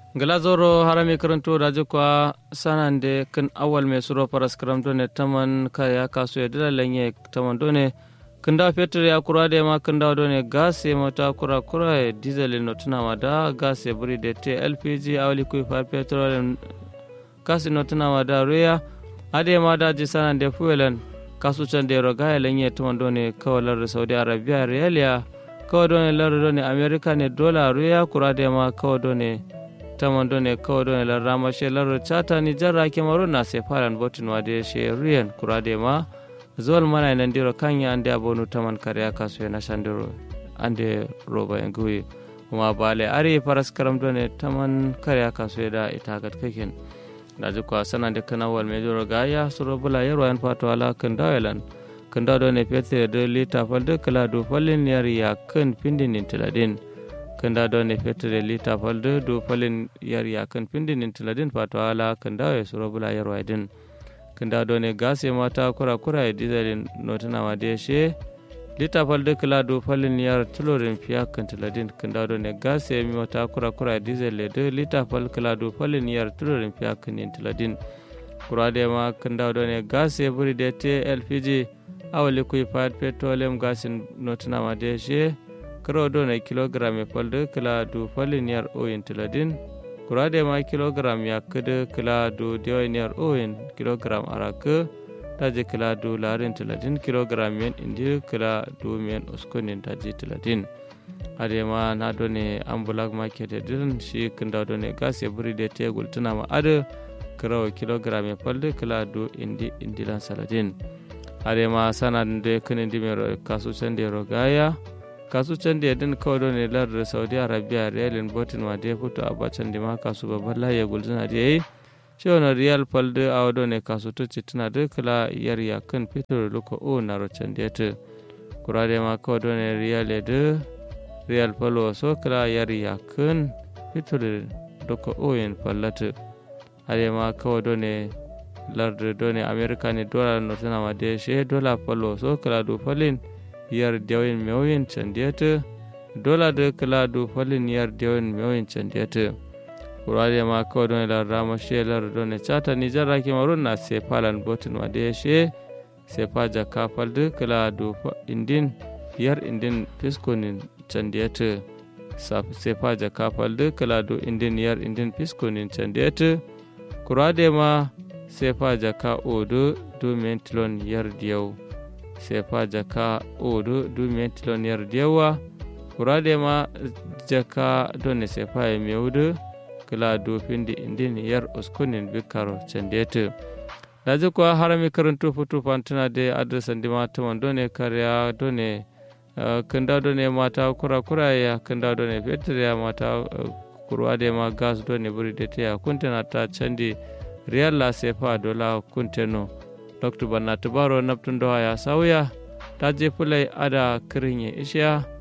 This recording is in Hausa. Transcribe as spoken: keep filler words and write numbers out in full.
Glazoro harami karanto rajo kwa sanande kan awal me suro paras karamto ne taman kaya kasu ya dila lenye taman done kanda fetur ya kura de ma kanda done gas ya mata kura kura ya diesel no tuna mada gas ya buri de te L P G awli kui far petrol gas no tuna mada ruya ade ma da ji sanande fuelan kasu chande roga ya lenye taman done kawalar Saudi Arabia realia kawa done lar done America ne dollar ruya kura de ma kawa done tamando ne kawdo la rama she laro chata ni jarra ke maro na se faran botin wade she riyan kurade ma zol mana nan diro kanya ande abonu taman kare aka so na shandiro ande roba ngui kuma bale ari paras karam do ne taman kare aka so da ita gat kaken da ju ko sanan de kana wal me joro gaya suro bula yaro an fato ala kan dawelan kan do ne pete de lita falde kala do falin yari ya kan pindin intiladin kanda do ne fetere lita falde do falin yar ya kan pindin intiladin fato ala kanda ya suro bula yar waidin kanda do ne gase mata kura kura ya dieselin notana ma de she lita falde kala do falin yar tulorin fiya kan tiladin kanda do ne gase mi mata kura kura ya diesel le de lita fal kala do falin yar tulorin fiya kan intiladin kura de ma kanda do ne gase buri de te L P G awali kuy fat petroleum gasin notana ma de she karo do na kilogram ya falde kila du falin yar oyin tiladin kurade ma kilogram ya kede kila du dewain yar oyin kilogram arake taje kila du larin tiladin kilogram yen indi kila du men uskonin taje tiladin ade ma na do ne ambulak market din shi kinda do ne gas ya buri de te gultuna ma ade karo kilogram ya falde kila du indi indilan saladin ade ma sanan de kinin dimero kasu sende rogaya kasu can da yadda kawai ne lar Saudi Arabia realin botin ma da fito a bacan da ma kasu babban laye gulzuna da yayi shi wani real falde a wado ne kasu ta ce tana da kala yar yakan fitar luka o na rocan da ta kura da ma kawai ne real da real falo so kala yar yakan fitar luka o yin fallata hade ma kawai ne lar da ne Amerika ne dola na tana ma da shi dola falo so kala do falin yar dewin mewoyin candiyata dola da kala do falin yar dewin mewoyin candiyata kurade ma kawai don la rama shelar don chata ni jarra ke marun na se falan botin wa de she se paja ka falde kala do indin yar indin fiskonin candiyata sa se paja ka falde kala do indin yar indin fiskonin candiyata kurade ma se paja ka odo do mentlon yar diyaw sefa jaka odo du mentilon yar diyawa kurade ma jaka donne sefa e mewdo kala do findi indin yar uskunin bikaro cendete daje ko harami karanto futu fantana de adresa ndima tamon donne karya donne kanda donne mata kura kura ya kanda donne fetriya mata kurade ma gas donne buri de te kuntana ta candi riyal la sefa dola kunteno Doctor Banna Tubaro Naptun Doha ya sauya ta je fulai ada kirin ya ishiya